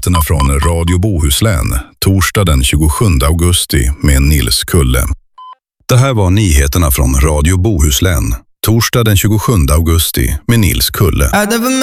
nyheterna från Radio Bohuslän, torsdag den 27 augusti med Nils Kulle. Det här var nyheterna från Radio Bohuslän, torsdag den 27 augusti med Nils Kulle.